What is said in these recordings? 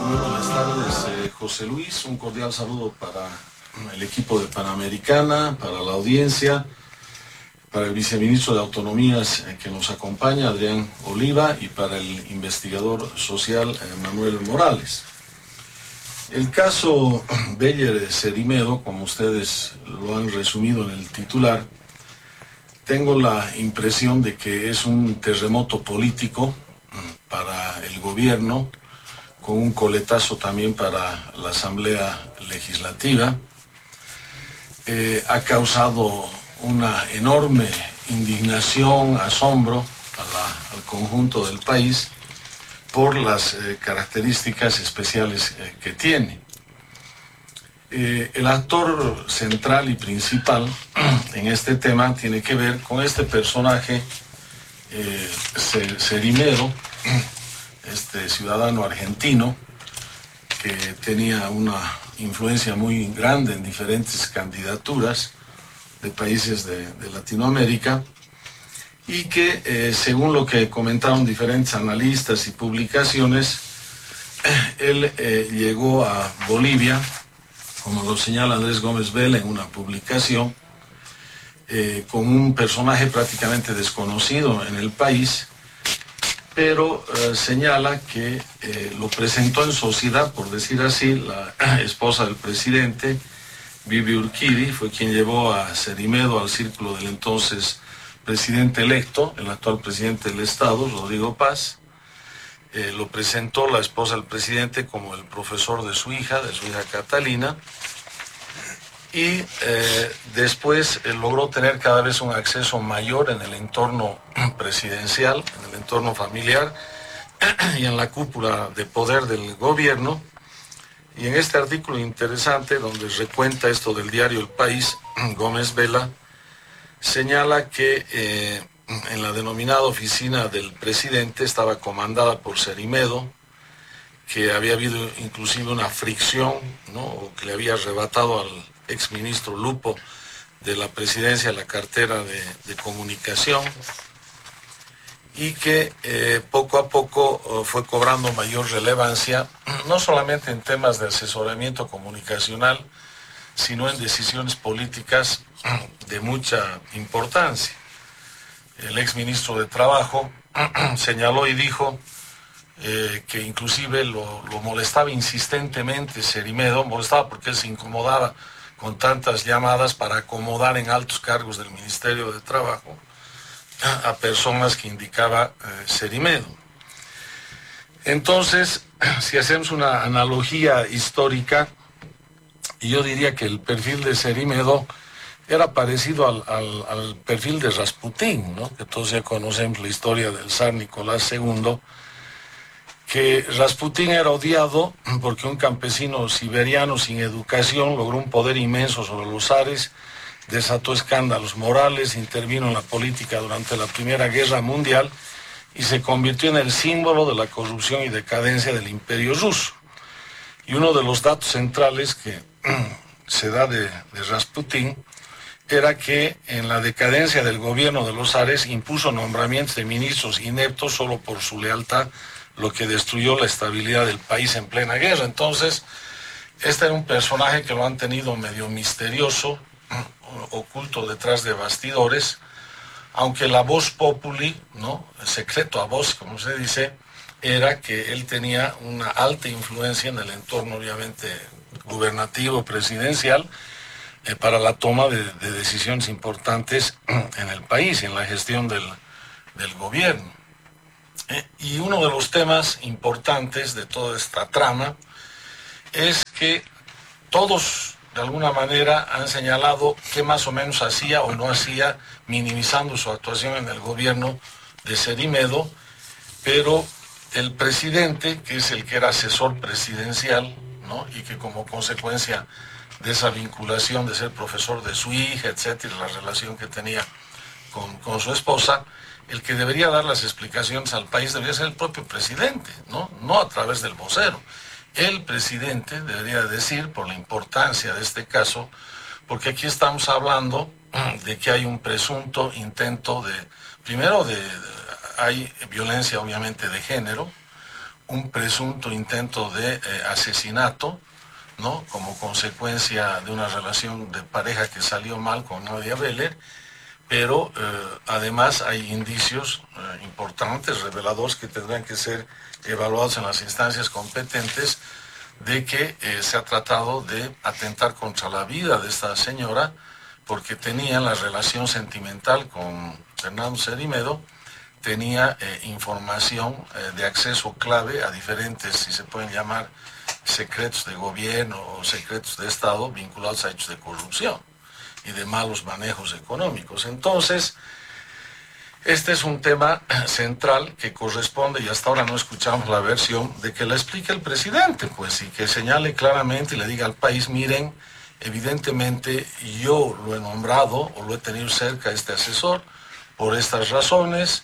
Muy buenas tardes, José Luis. Un cordial saludo para el equipo de Panamericana, para la audiencia, para el viceministro de Autonomías que nos acompaña, Adrián Oliva, y para el investigador social Manuel Morales. El caso Beller-Cerimedo, como ustedes lo han resumido en el titular, tengo la impresión de que es un terremoto político para el gobierno, con un coletazo también para la Asamblea Legislativa. Ha causado una enorme indignación, asombro al conjunto del país por las características especiales que tiene. El actor central y principal en este tema tiene que ver con este personaje Cerimedo, este ciudadano argentino que tenía una influencia muy grande en diferentes candidaturas de países de Latinoamérica y que, según lo que comentaron diferentes analistas y publicaciones, él llegó a Bolivia, como lo señala Andrés Gómez Vela en una publicación, con un personaje prácticamente desconocido en el país, pero señala que lo presentó en sociedad, por decir así, la esposa del presidente, Vivi Urquidi, fue quien llevó a Cerimedo al círculo del entonces presidente electo, el actual presidente del Estado, Rodrigo Paz. Lo presentó la esposa del presidente como el profesor de su hija Catalina, y después logró tener cada vez un acceso mayor en el entorno presidencial, en el entorno familiar y en la cúpula de poder del gobierno. Y en este artículo interesante, donde recuenta esto del diario El País, Gómez Vela señala que en la denominada oficina del presidente estaba comandada por Cerimedo, que había habido inclusive una fricción, ¿no?, o que le había arrebatado al exministro Lupo de la presidencia la cartera de comunicación, y que poco a poco fue cobrando mayor relevancia, no solamente en temas de asesoramiento comunicacional, sino en decisiones políticas de mucha importancia. El exministro de Trabajo señaló y dijo que inclusive lo molestaba insistentemente Cerimedo, molestaba porque él se incomodaba con tantas llamadas para acomodar en altos cargos del Ministerio de Trabajo a personas que indicaba Cerimedo. Entonces, si hacemos una analogía histórica, yo diría que el perfil de Cerimedo era parecido al perfil de Rasputín, ¿no?, que todos ya conocemos la historia del zar Nicolás II, que Rasputín era odiado porque un campesino siberiano sin educación logró un poder inmenso sobre los zares, desató escándalos morales, intervino en la política durante la Primera Guerra Mundial y se convirtió en el símbolo de la corrupción y decadencia del Imperio Ruso. Y uno de los datos centrales que se da de Rasputín era que en la decadencia del gobierno de los zares impuso nombramientos de ministros ineptos solo por su lealtad, lo que destruyó la estabilidad del país en plena guerra. Entonces, este era un personaje que lo han tenido medio misterioso, oculto detrás de bastidores, aunque la voz populi, ¿no?, el secreto a voz, como se dice, era que él tenía una alta influencia en el entorno, obviamente, gubernativo, presidencial, para la toma de decisiones importantes en el país, en la gestión del gobierno. Y uno de los temas importantes de toda esta trama es que todos, de alguna manera, han señalado qué más o menos hacía o no hacía, minimizando su actuación en el gobierno de Cerimedo, pero el presidente, que es el que era asesor presidencial, ¿no?, y que como consecuencia de esa vinculación de ser profesor de su hija, etcétera, la relación que tenía con su esposa, el que debería dar las explicaciones al país debería ser el propio presidente, no a través del vocero. El presidente debería decir, por la importancia de este porque aquí estamos hablando de que hay un presunto intento hay violencia obviamente de género, un presunto intento de asesinato, ¿no? Como consecuencia de una relación de pareja que salió mal con Nadia Beller, pero además hay indicios importantes, reveladores, que tendrán que ser evaluados en las instancias competentes de que se ha tratado de atentar contra la vida de esta señora porque tenía la relación sentimental con Fernando Cerimedo, tenía información de acceso clave a diferentes, si se pueden llamar, secretos de gobierno o secretos de Estado vinculados a hechos de corrupción y de malos manejos económicos. Entonces, este es un tema central que corresponde, y hasta ahora no escuchamos la versión, de que la explique el presidente, pues, y que señale claramente y le diga al país, miren, evidentemente yo lo he nombrado o lo he tenido cerca a este asesor por estas razones,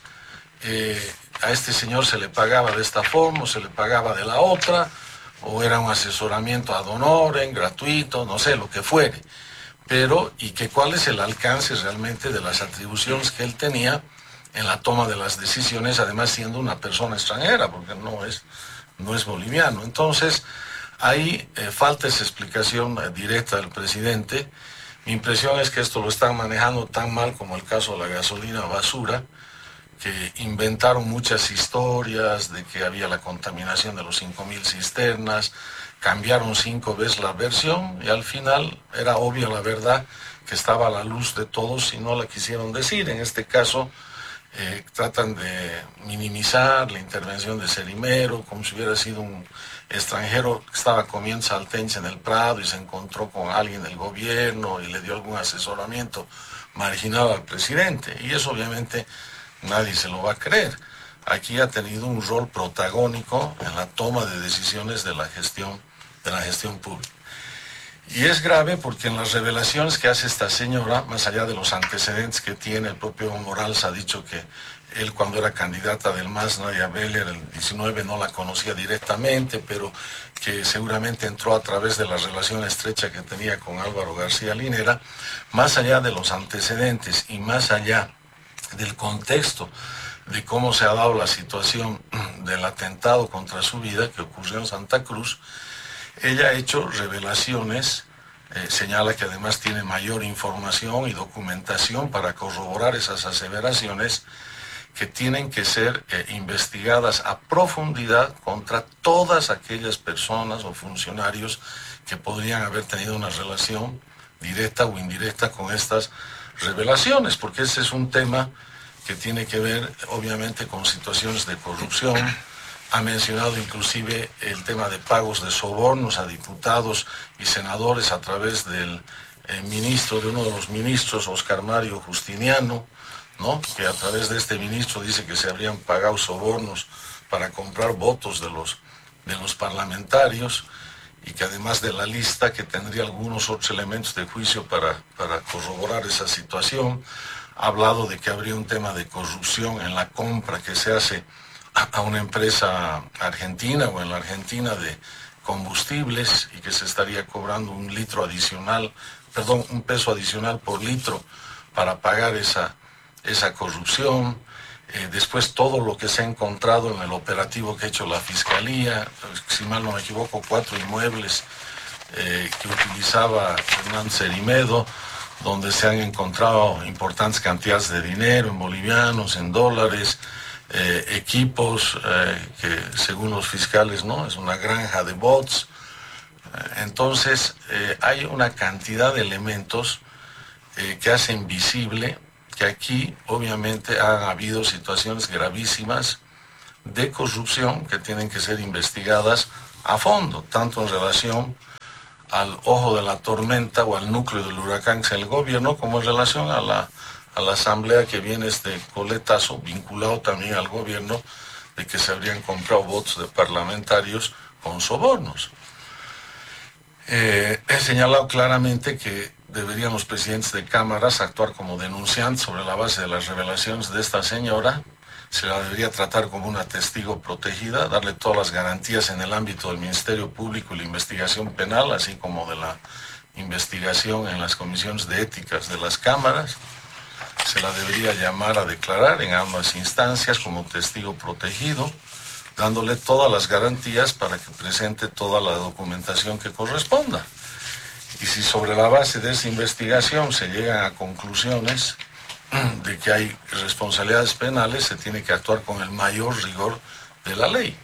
a este señor se le pagaba de esta forma o se le pagaba de la otra, o era un asesoramiento ad honorem, gratuito, no sé, lo que fuere, pero y que cuál es el alcance realmente de las atribuciones que él tenía en la toma de las decisiones, además siendo una persona extranjera, porque no es boliviano. Entonces, ahí falta esa explicación directa del presidente. Mi impresión es que esto lo están manejando tan mal como el caso de la gasolina basura, que inventaron muchas historias de que había la contaminación de los 5.000 cisternas, cambiaron 5 veces la versión y al final era obvia la verdad que estaba a la luz de todos y no la quisieron decir. En este caso tratan de minimizar la intervención de Cerimero como si hubiera sido un extranjero que estaba comiendo salteña en el Prado y se encontró con alguien del gobierno y le dio algún asesoramiento marginal al presidente, y eso obviamente nadie se lo va a creer. Aquí ha tenido un rol protagónico en la toma de decisiones de la gestión pública. Y es grave porque en las revelaciones que hace esta señora, más allá de los antecedentes que tiene, el propio Evo Morales ha dicho que él, cuando era candidata del MAS, Nadia Beller, el 19, no la conocía directamente, pero que seguramente entró a través de la relación estrecha que tenía con Álvaro García Linera. Más allá de los antecedentes y más allá del contexto de cómo se ha dado la situación del atentado contra su vida que ocurrió en Santa Cruz, ella ha hecho revelaciones, señala que además tiene mayor información y documentación para corroborar esas aseveraciones que tienen que ser investigadas a profundidad contra todas aquellas personas o funcionarios que podrían haber tenido una relación directa o indirecta con estas revelaciones, porque ese es un tema que tiene que ver obviamente con situaciones de corrupción. Ha mencionado inclusive el tema de pagos de sobornos a diputados y senadores a través del ministro, de uno de los ministros, Oscar Mario Justiniano, ¿no? Que a través de este ministro dice que se habrían pagado sobornos para comprar votos de los parlamentarios, y que además de la lista, que tendría algunos otros elementos de juicio para corroborar esa situación. Ha hablado de que habría un tema de corrupción en la compra que se hace a una empresa argentina o en la Argentina de combustibles, y que se estaría cobrando un peso adicional por litro para pagar esa corrupción. Después todo lo que se ha encontrado en el operativo que ha hecho la Fiscalía, si mal no me equivoco, 4 inmuebles que utilizaba Hernán Cerimedo, donde se han encontrado importantes cantidades de dinero en bolivianos, en dólares, equipos que según los fiscales, ¿no?, es una granja de bots. Entonces hay una cantidad de elementos que hacen visible que aquí obviamente han habido situaciones gravísimas de corrupción que tienen que ser investigadas a fondo, tanto en relación al ojo de la tormenta o al núcleo del huracán que es el gobierno, como en relación a la asamblea que viene este coletazo, vinculado también al gobierno, de que se habrían comprado votos de parlamentarios con sobornos. He señalado claramente que deberían los presidentes de cámaras actuar como denunciantes sobre la base de las revelaciones de esta señora. Se la debería tratar como una testigo protegida, darle todas las garantías en el ámbito del Ministerio Público y la investigación penal, así como de la investigación en las comisiones de éticas de las cámaras. Se la debería llamar a declarar en ambas instancias como testigo protegido, dándole todas las garantías para que presente toda la documentación que corresponda. Y si sobre la base de esa investigación se llegan a conclusiones de que hay responsabilidades penales, se tiene que actuar con el mayor rigor de la ley.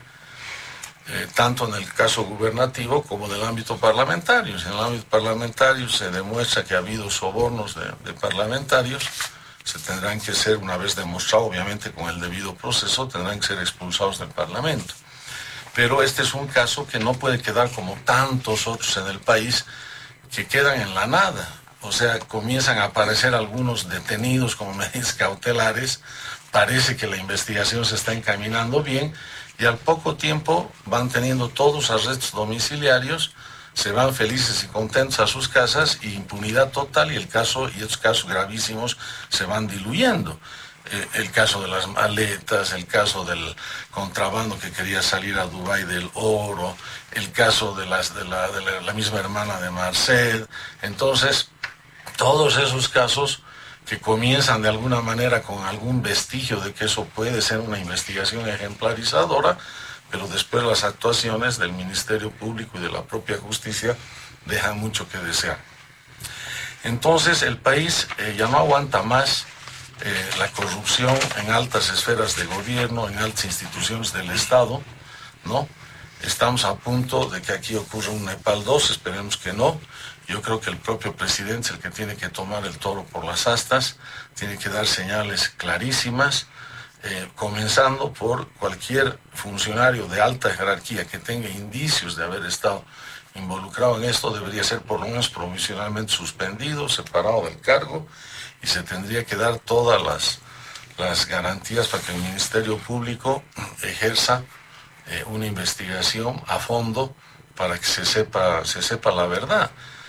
Tanto en el caso gubernativo como en el ámbito parlamentario. Si en el ámbito parlamentario se demuestra que ha habido sobornos de parlamentarios, se tendrán que ser, una vez demostrado, obviamente con el debido proceso, tendrán que ser expulsados del Parlamento. Pero este es un caso que no puede quedar como tantos otros en el país que quedan en la nada. O sea, comienzan a aparecer algunos detenidos como medidas cautelares, parece que la investigación se está encaminando bien, y al poco tiempo van teniendo todos arrestos domiciliarios, se van felices y contentos a sus casas, y impunidad total, y estos casos gravísimos se van diluyendo. El caso de las maletas, el caso del contrabando que quería salir a Dubái del oro, el caso de la misma hermana de Marcel. Entonces, todos esos casos que comienzan de alguna manera con algún vestigio de que eso puede ser una investigación ejemplarizadora, pero después las actuaciones del Ministerio Público y de la propia justicia dejan mucho que desear. Entonces el país ya no aguanta más la corrupción en altas esferas de gobierno, en altas instituciones del Estado, ¿no? Estamos a punto de que aquí ocurra un Nepal 2, esperemos que no. Yo creo que el propio presidente es el que tiene que tomar el toro por las astas, tiene que dar señales clarísimas, comenzando por cualquier funcionario de alta jerarquía que tenga indicios de haber estado involucrado en esto, debería ser por lo menos provisionalmente suspendido, separado del cargo, y se tendría que dar todas las garantías para que el Ministerio Público ejerza una investigación a fondo para que se sepa la verdad.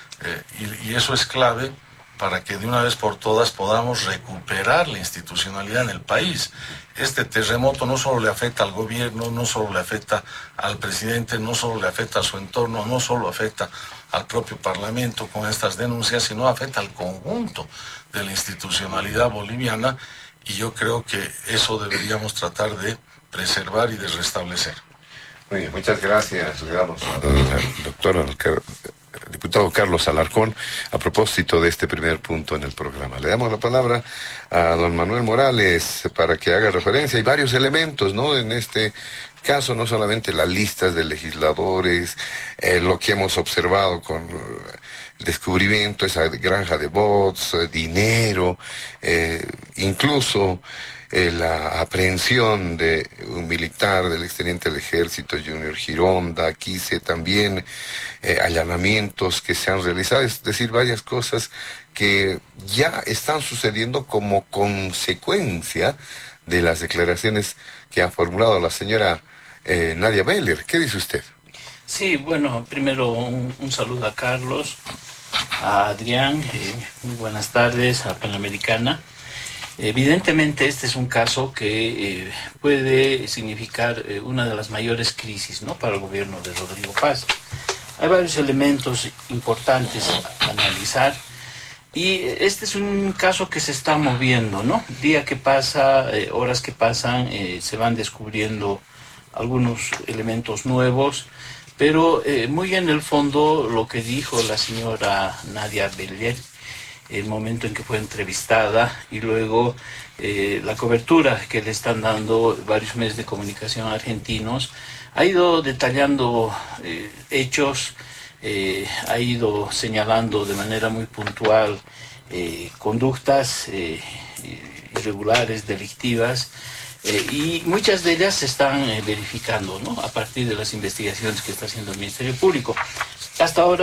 Y eso es clave para que de una vez por todas podamos recuperar la institucionalidad en el país. Este terremoto no solo le afecta al gobierno, no solo le afecta al presidente, no solo le afecta a su entorno, no solo afecta al propio Parlamento con estas denuncias, sino afecta al conjunto de la institucionalidad boliviana, y yo creo que eso deberíamos tratar de preservar y de restablecer. Muy bien, muchas gracias. Le damos al doctor diputado Carlos Alarcón a propósito de este primer punto en el programa. Le damos la palabra a don Manuel Morales para que haga referencia. Hay varios elementos, ¿no? En este caso, no solamente las listas de legisladores, lo que hemos observado con el descubrimiento, esa granja de bots, dinero, incluso la aprehensión de un militar del exteniente del ejército, Junior Gironda. Aquí también allanamientos que se han realizado, es decir, varias cosas que ya están sucediendo como consecuencia de las declaraciones que ha formulado la señora Nadia Beller. ¿Qué dice usted? Sí, bueno, primero un saludo a Carlos, a Adrián, muy buenas tardes, a Panamericana. Evidentemente este es un caso que puede significar una de las mayores crisis, ¿no?, para el gobierno de Rodrigo Paz. Hay varios elementos importantes a analizar, y este es un caso que se está moviendo, ¿no? Día que pasa, horas que pasan, se van descubriendo algunos elementos nuevos, pero muy en el fondo lo que dijo la señora Nadia Beller, el momento en que fue entrevistada, y luego la cobertura que le están dando varios medios de comunicación argentinos, ha ido detallando hechos, ha ido señalando de manera muy puntual conductas irregulares, delictivas, y muchas de ellas se están verificando, ¿no?, a partir de las investigaciones que está haciendo el Ministerio Público. Hasta ahora